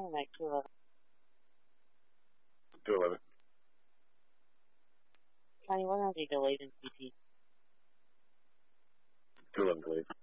make 211. 211. Connie, what have you delayed in CT? 211 delayed.